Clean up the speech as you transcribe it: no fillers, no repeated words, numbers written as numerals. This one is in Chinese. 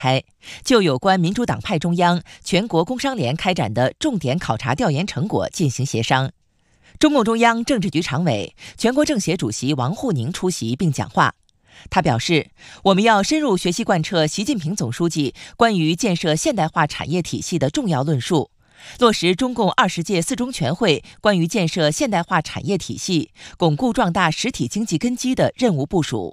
就有关民主党派中央、全国工商联开展的重点考察调研成果进行协商。中共中央政治局常委、全国政协主席王沪宁出席并讲话。他表示，我们要深入学习贯彻习近平总书记关于建设现代化产业体系的重要论述，落实中共20届四中全会关于建设现代化产业体系、巩固壮大实体经济根基的任务部署。